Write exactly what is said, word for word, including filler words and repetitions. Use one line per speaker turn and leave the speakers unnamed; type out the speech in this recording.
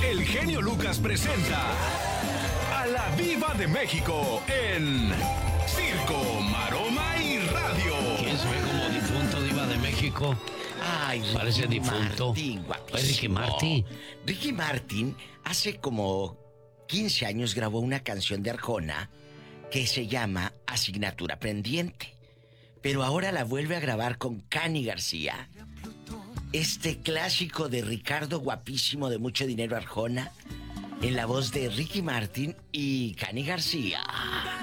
el genio Lucas presenta a la Diva de México en Circo, Maroma y Radio.
¿Quién se ve como difunto, Diva de México?
Ay,
parece
Ricky
difunto.
Martin,
Ay, Ricky Martin.
Ricky Martin hace como quince años grabó una canción de Arjona que se llama Asignatura Pendiente. Pero ahora la vuelve a grabar con Cani García. Este clásico de Ricardo Guapísimo de Mucho Dinero Arjona, en la voz de Ricky Martin y Cani García.